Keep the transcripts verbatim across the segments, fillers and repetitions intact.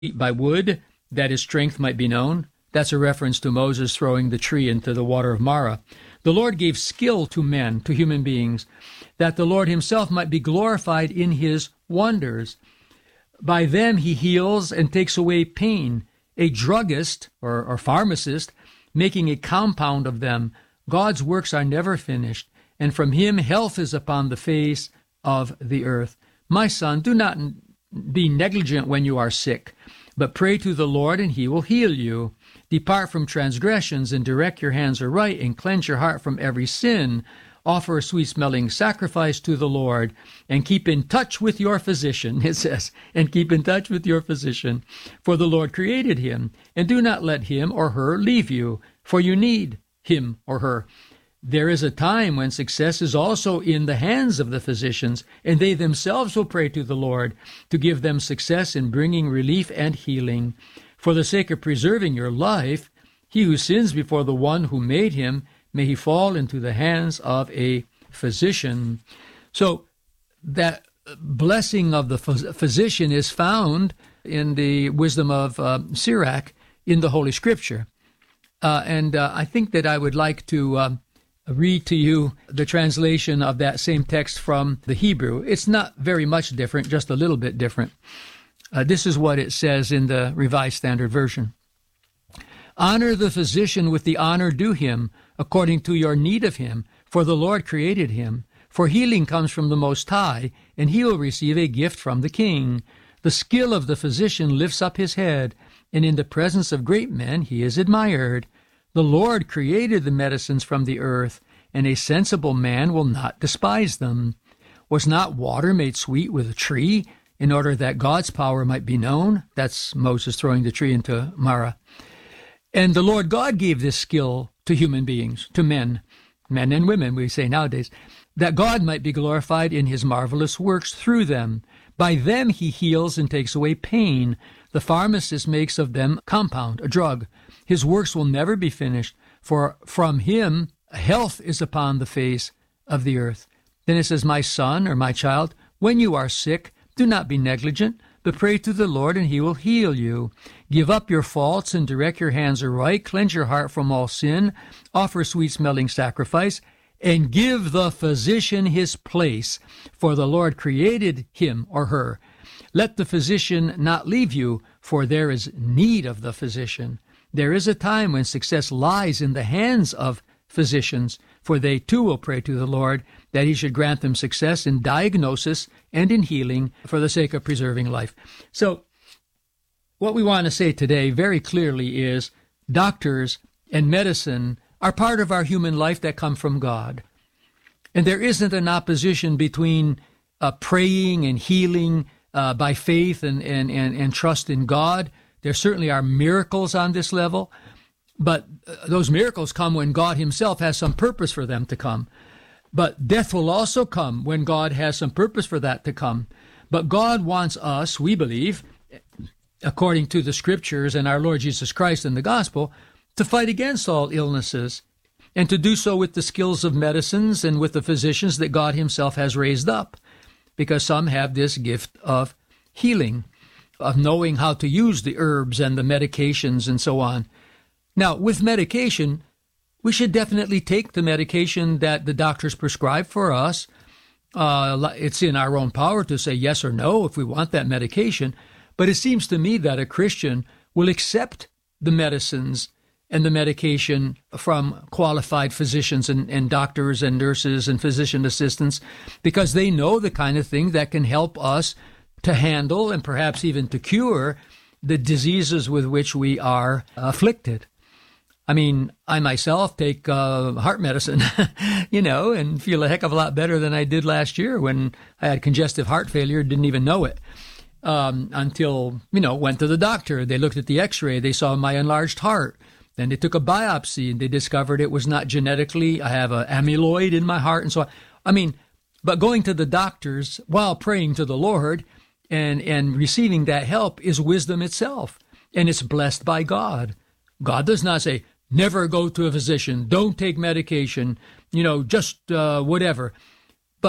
by wood, that his strength might be known. That's a reference to Moses throwing the tree into the water of Marah. The Lord gave skill to men, to human beings, that the Lord himself might be glorified in his wonders. By them he heals and takes away pain. A druggist or, or pharmacist making a compound of them. God's works are never finished, and from him health is upon the face of the earth. My son, do not be negligent when you are sick, but pray to the Lord, and he will heal you. Depart from transgressions, and direct your hands aright, and cleanse your heart from every sin. Offer a sweet-smelling sacrifice to the Lord, and keep in touch with your physician, it says, and keep in touch with your physician, for the Lord created him, and do not let him or her leave you, for you need him or her. There is a time when success is also in the hands of the physicians, and they themselves will pray to the Lord to give them success in bringing relief and healing. For the sake of preserving your life, he who sins before the one who made him, may he fall into the hands of a physician. So that blessing of the physician is found in the wisdom of uh, Sirach in the Holy Scripture. Uh, and uh, I think that I would like to uh, read to you the translation of that same text from the Hebrew. It's not very much different, just a little bit different. Uh, this is what it says in the Revised Standard Version. Honor the physician with the honor due him, according to your need of him, for the Lord created him. For healing comes from the Most High, and he will receive a gift from the King. The skill of the physician lifts up his head, and in the presence of great men he is admired. The Lord created the medicines from the earth, and a sensible man will not despise them. Was not water made sweet with a tree, in order that God's power might be known? That's Moses throwing the tree into Marah. And the Lord God gave this skill to human beings, to men, men and women, we say nowadays, that God might be glorified in his marvelous works through them. By them he heals and takes away pain. The pharmacist makes of them compound, a drug. His works will never be finished, for from him health is upon the face of the earth. Then it says, my son or my child, when you are sick, do not be negligent, but pray to the Lord, and he will heal you. Give up your faults and direct your hands aright. Cleanse your heart from all sin. Offer sweet-smelling sacrifice, and give the physician his place, for the Lord created him or her. Let the physician not leave you, for there is need of the physician. There is a time when success lies in the hands of physicians, for they too will pray to the Lord that he should grant them success in diagnosis and in healing for the sake of preserving life. So what we want to say today very clearly is doctors and medicine are part of our human life that come from God. And there isn't an opposition between uh, praying and healing uh, by faith and, and, and, and trust in God. There certainly are miracles on this level, but those miracles come when God himself has some purpose for them to come. But death will also come when God has some purpose for that to come. But God wants us, we believe, according to the Scriptures and our Lord Jesus Christ and the Gospel, to fight against all illnesses, and to do so with the skills of medicines and with the physicians that God himself has raised up, because some have this gift of healing, of knowing how to use the herbs and the medications and so on. Now, with medication, we should definitely take the medication that the doctors prescribe for us. Uh, it's in our own power to say yes or no if we want that medication. But it seems to me that a Christian will accept the medicines and the medication from qualified physicians and, and doctors and nurses and physician assistants, because they know the kind of thing that can help us to handle and perhaps even to cure the diseases with which we are afflicted. I mean, I myself take uh, heart medicine, you know, and feel a heck of a lot better than I did last year when I had congestive heart failure, didn't even know it, um, until, you know, went to the doctor. They looked at the x-ray, they saw my enlarged heart. Then they took a biopsy, and they discovered it was not genetically. I have an amyloid in my heart, and so on. I mean, but going to the doctors while praying to the Lord and, and receiving that help is wisdom itself, and it's blessed by God. God does not say, never go to a physician, don't take medication, you know, just uh, whatever. But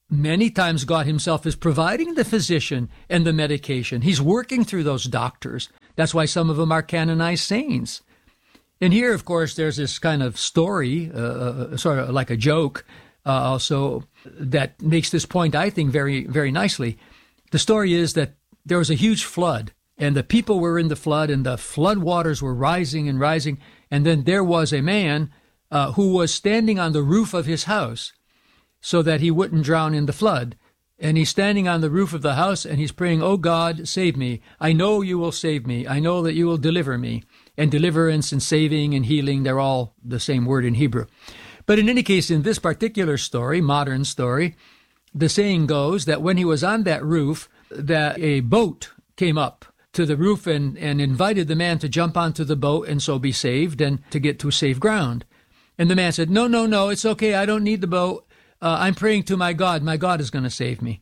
many times God himself is providing the physician and the medication. He's working through those doctors. That's why some of them are canonized saints. And here, of course, there's this kind of story, uh, sort of like a joke, uh, also, that makes this point, I think, very, very nicely. The story is that there was a huge flood, and the people were in the flood, and the flood waters were rising and rising, and then there was a man uh, who was standing on the roof of his house so that he wouldn't drown in the flood. And he's standing on the roof of the house, and he's praying, "Oh God, save me. I know you will save me. I know that you will deliver me." And deliverance and saving and healing, they're all the same word in Hebrew. But in any case, in this particular story, modern story, the saying goes that when he was on that roof, that a boat came up to the roof and, and invited the man to jump onto the boat and so be saved and to get to safe ground. And the man said, "No, no, no, it's okay. I don't need the boat. Uh, I'm praying to my God. My God is going to save me."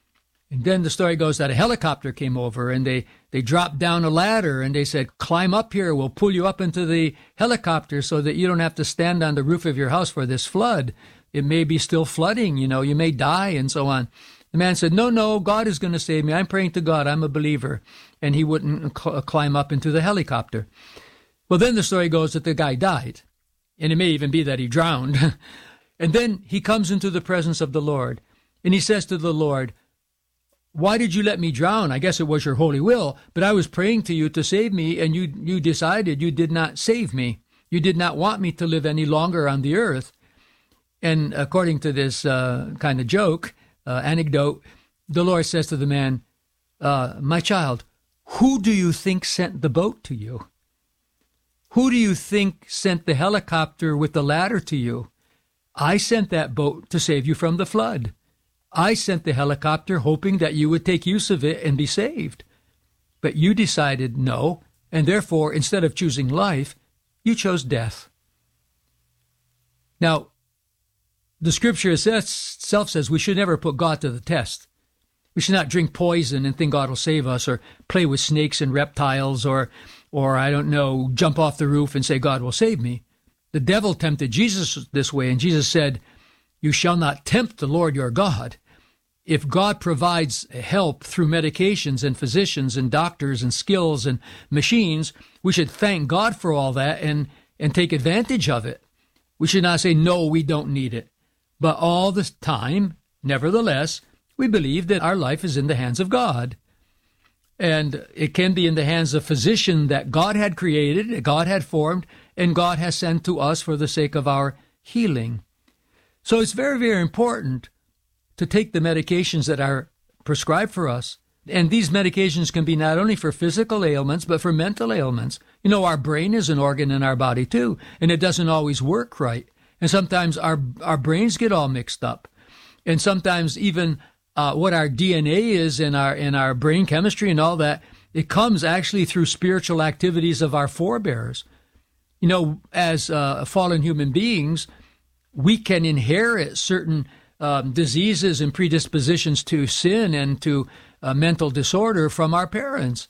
And then the story goes that a helicopter came over, and they, they dropped down a ladder, and they said, "Climb up here. We'll pull you up into the helicopter so that you don't have to stand on the roof of your house for this flood. It may be still flooding, you know, you may die," and so on. The man said, "No, no, God is going to save me. I'm praying to God. I'm a believer." And he wouldn't cl- climb up into the helicopter. Well, then the story goes that the guy died, and it may even be that he drowned. And then he comes into the presence of the Lord, and he says to the Lord, "Why did you let me drown? I guess it was your holy will, but I was praying to you to save me, and you, you decided you did not save me. You did not want me to live any longer on the earth." And according to this uh, kind of joke, uh, anecdote, the Lord says to the man, uh, "My child, who do you think sent the boat to you? Who do you think sent the helicopter with the ladder to you? I sent that boat to save you from the flood. I sent the helicopter hoping that you would take use of it and be saved. But you decided no, and therefore, instead of choosing life, you chose death." Now, the scripture itself says we should never put God to the test. We should not drink poison and think God will save us, or play with snakes and reptiles, or, or I don't know, jump off the roof and say God will save me. The devil tempted Jesus this way, and Jesus said, "You shall not tempt the Lord your God." If God provides help through medications and physicians and doctors and skills and machines, we should thank God for all that and, and take advantage of it. We should not say, "No, we don't need it." But all the time, nevertheless, we believe that our life is in the hands of God. And it can be in the hands of a physician that God had created, God had formed, and God has sent to us for the sake of our healing. So it's very, very important to take the medications that are prescribed for us. And these medications can be not only for physical ailments, but for mental ailments. You know, our brain is an organ in our body too, and it doesn't always work right. And sometimes our, our brains get all mixed up. And sometimes even uh, what our D N A is in our, in our brain chemistry and all that, it comes actually through spiritual activities of our forebears. You know, as uh, fallen human beings, we can inherit certain um, diseases and predispositions to sin and to uh, mental disorder from our parents.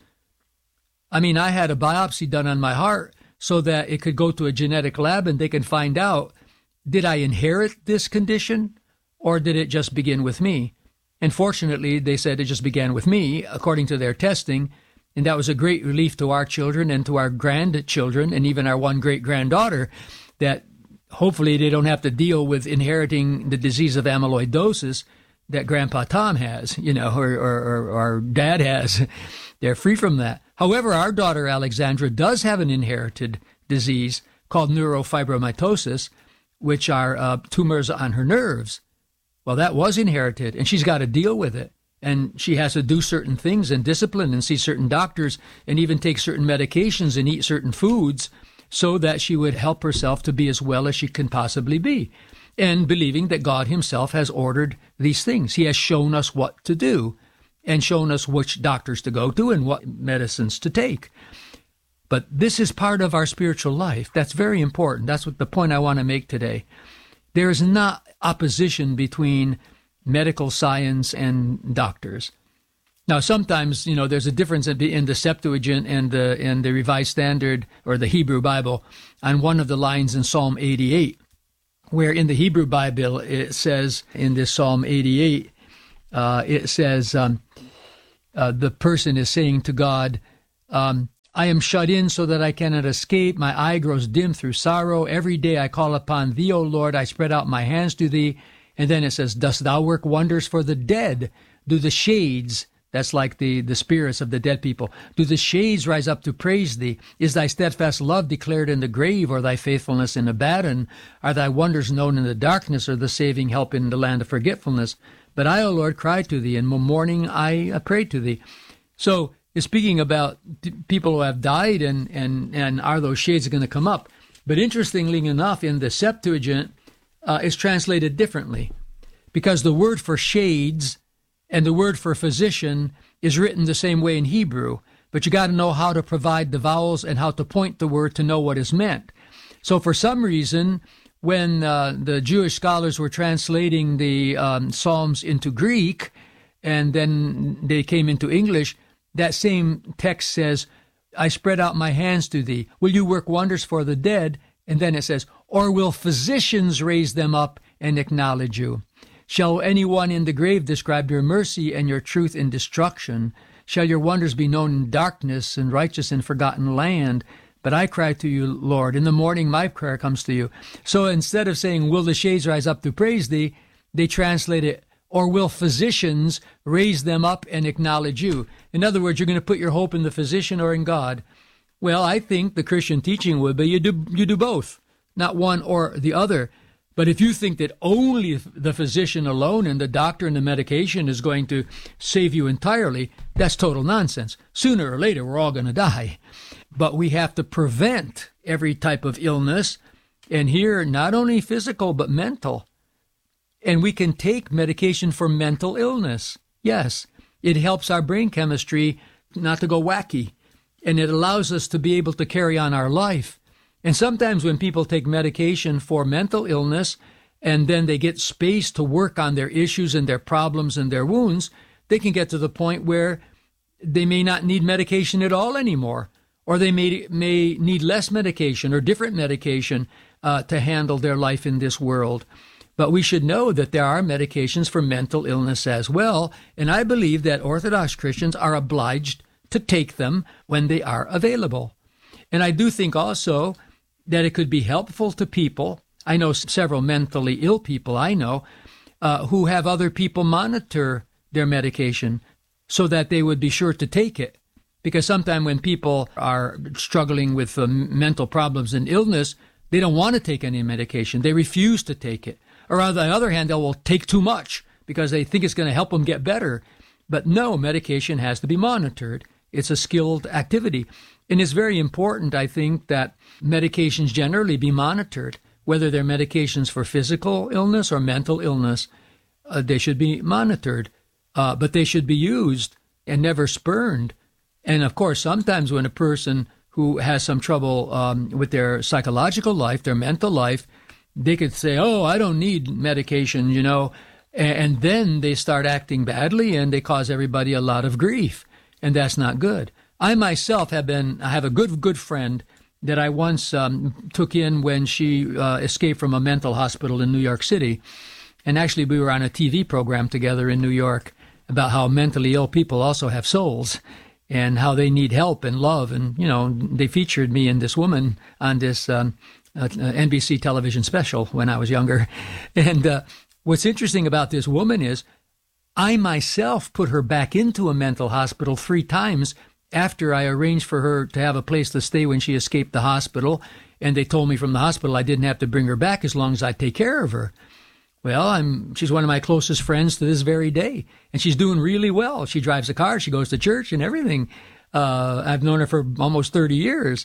I mean, I had a biopsy done on my heart so that it could go to a genetic lab and they can find out, did I inherit this condition or did it just begin with me? And fortunately, they said it just began with me, according to their testing. And that was a great relief to our children and to our grandchildren and even our one great-granddaughter, that hopefully they don't have to deal with inheriting the disease of amyloidosis that Grandpa Tom has, you know, or, or, or, or Dad has. They're free from that. However, our daughter Alexandra does have an inherited disease called neurofibromatosis, which are uh, tumors on her nerves. Well, that was inherited, and she's got to deal with it. And she has to do certain things and discipline and see certain doctors and even take certain medications and eat certain foods so that she would help herself to be as well as she can possibly be. And believing that God himself has ordered these things. He has shown us what to do and shown us which doctors to go to and what medicines to take. But this is part of our spiritual life. That's very important. That's what the point I want to make today. There is not opposition between medical science and doctors. Now, sometimes, you know, there's a difference in the Septuagint and the, and the Revised Standard or the Hebrew Bible on one of the lines in Psalm eighty-eight, where in the Hebrew Bible it says, in this Psalm eighty-eight, uh, it says, um, uh, the person is saying to God, um, I am shut in so that I cannot escape. My eye grows dim through sorrow. Every day I call upon thee, O Lord. I spread out my hands to thee. And then it says, dost thou work wonders for the dead? Do the shades, that's like the, the spirits of the dead people, do the shades rise up to praise thee? Is thy steadfast love declared in the grave, or thy faithfulness in Abaddon? Are thy wonders known in the darkness, or the saving help in the land of forgetfulness? But I, O Lord, cried to thee, and in the morning I prayed to thee. So it's speaking about people who have died, and, and, and are those shades going to come up? But interestingly enough, in the Septuagint, uh, it's translated differently, because the word for shades and the word for physician is written the same way in Hebrew, but you got to know how to provide the vowels and how to point the word to know what is meant. So for some reason, when uh, the Jewish scholars were translating the um, Psalms into Greek, and then they came into English, that same text says, I spread out my hands to thee. Will you work wonders for the dead? And then it says, or will physicians raise them up and acknowledge you? Shall anyone in the grave describe your mercy and your truth in destruction? Shall your wonders be known in darkness and righteous in forgotten land? But I cry to you, Lord. In the morning my prayer comes to you. So instead of saying, will the shades rise up to praise thee, they translate it, or will physicians raise them up and acknowledge you? In other words, you're going to put your hope in the physician or in God. Well, I think the Christian teaching would be you do, you do both, not one or the other. But if you think that only the physician alone and the doctor and the medication is going to save you entirely, that's total nonsense. Sooner or later, we're all going to die. But we have to prevent every type of illness, and here, not only physical, but mental. And we can take medication for mental illness. Yes, it helps our brain chemistry not to go wacky, and it allows us to be able to carry on our life. And sometimes when people take medication for mental illness and then they get space to work on their issues and their problems and their wounds, they can get to the point where they may not need medication at all anymore, or they may may need less medication or different medication uh, to handle their life in this world. But we should know that there are medications for mental illness as well, and I believe that Orthodox Christians are obliged to take them when they are available. And I do think also that it could be helpful to people. I know several mentally ill people I know uh, who have other people monitor their medication so that they would be sure to take it. Because sometimes when people are struggling with uh, mental problems and illness, they don't want to take any medication. They refuse to take it. Or on the other hand, they will take too much because they think it's going to help them get better. But no, medication has to be monitored. It's a skilled activity. And it's very important, I think, that medications generally be monitored, whether they're medications for physical illness or mental illness. Uh, they should be monitored, uh, but they should be used and never spurned. And of course, sometimes when a person who has some trouble um, with their psychological life, their mental life, they could say, oh, I don't need medication, you know, and, and then they start acting badly and they cause everybody a lot of grief, and that's not good. I myself have been, I have a good, good friend that I once um, took in when she uh, escaped from a mental hospital in New York City. And actually, we were on a T V program together in New York about how mentally ill people also have souls and how they need help and love. And, you know, they featured me and this woman on this um, uh, N B C television special when I was younger. And uh, what's interesting about this woman is I myself put her back into a mental hospital three times after I arranged for her to have a place to stay when she escaped the hospital, and they told me from the hospital I didn't have to bring her back as long as I take care of her. Well, I'm she's one of my closest friends to this very day, and she's doing really well. She drives a car, she goes to church and everything. Uh, I've known her for almost thirty years,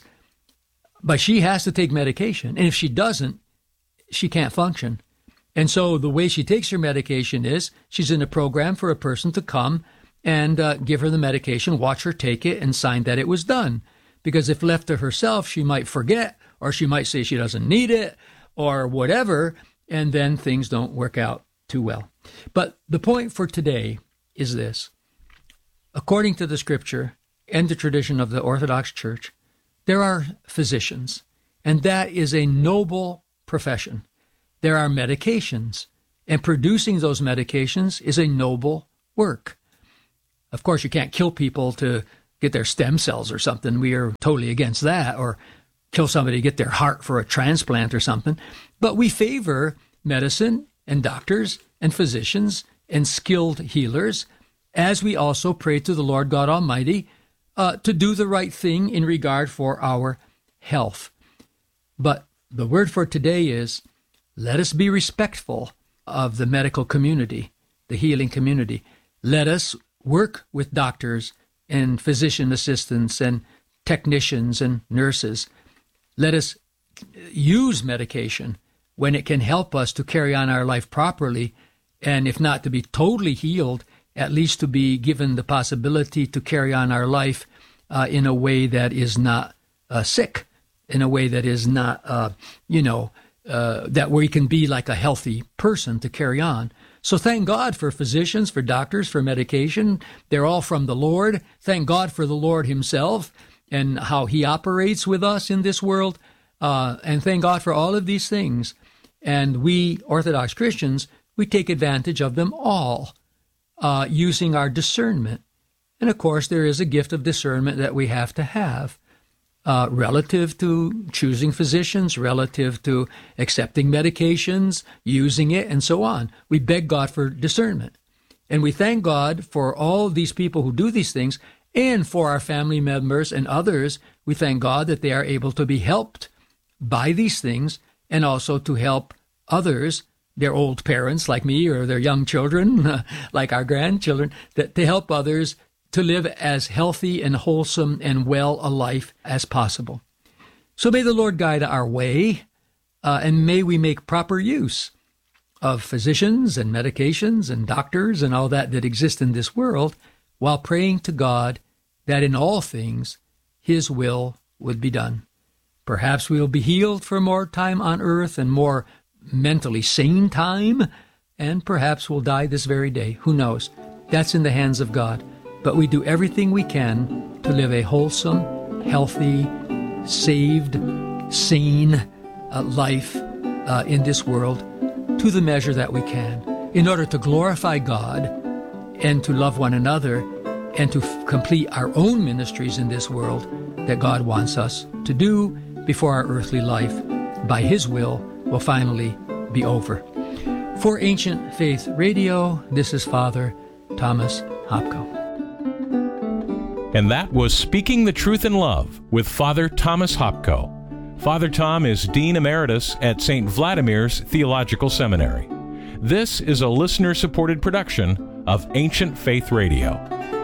but she has to take medication, and if she doesn't, she can't function. And so the way she takes her medication is she's in a program for a person to come and uh, give her the medication, watch her take it, and sign that it was done. Because if left to herself, she might forget, or she might say she doesn't need it, or whatever, and then things don't work out too well. But the point for today is this. According to the Scripture and the tradition of the Orthodox Church, there are physicians, and that is a noble profession. there are medications, and producing those medications is a noble work. Of course, you can't kill people to get their stem cells or something. We are totally against that, or kill somebody to get their heart for a transplant or something. But we favor medicine and doctors and physicians and skilled healers, as we also pray to the Lord God Almighty uh, to do the right thing in regard for our health. But the word for today is, let us be respectful of the medical community, the healing community. Let us work with doctors and physician assistants and technicians and nurses. Let us use medication when it can help us to carry on our life properly, and if not to be totally healed, at least to be given the possibility to carry on our life uh, in a way that is not uh, sick, in a way that is not, uh, you know, uh, that we can be like a healthy person to carry on. So thank God for physicians, for doctors, for medication. They're all from the Lord. Thank God for the Lord himself and how he operates with us in this world. Uh, and thank God for all of these things. And we Orthodox Christians, we take advantage of them all uh, using our discernment. And of course, there is a gift of discernment that we have to have uh, relative to choosing physicians, relative to accepting medications, using it, and so on. We beg God for discernment. And we thank God for all these people who do these things, and for our family members and others. We thank God that they are able to be helped by these things, and also to help others, their old parents like me, or their young children like our grandchildren, that to help others to live as healthy and wholesome and well a life as possible. So may the Lord guide our way, uh, and may we make proper use of physicians and medications and doctors and all that that exist in this world, while praying to God that in all things his will would be done. Perhaps we will be healed for more time on earth and more mentally sane time, and perhaps we'll die this very day. Who knows? That's in the hands of God. But we do everything we can to live a wholesome, healthy, saved, sane uh, life uh, in this world to the measure that we can, in order to glorify God and to love one another and to f- complete our own ministries in this world that God wants us to do before our earthly life, by his will, will finally be over. For Ancient Faith Radio, this is Father Thomas Hopko. And that was Speaking the Truth in Love with Father Thomas Hopko. Father Tom is Dean Emeritus at Saint Vladimir's Theological Seminary. This is a listener-supported production of Ancient Faith Radio.